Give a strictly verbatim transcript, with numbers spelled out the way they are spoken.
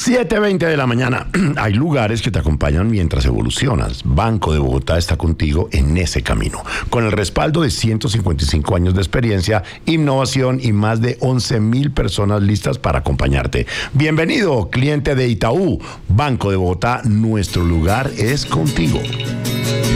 siete veinte de la mañana. Hay lugares que te acompañan mientras evolucionas. Banco de Bogotá está contigo en ese camino. Con el respaldo de ciento cincuenta y cinco años de experiencia, innovación y más de once mil personas listas para acompañarte. Bienvenido, cliente de Itaú. Banco de Bogotá, nuestro lugar es contigo.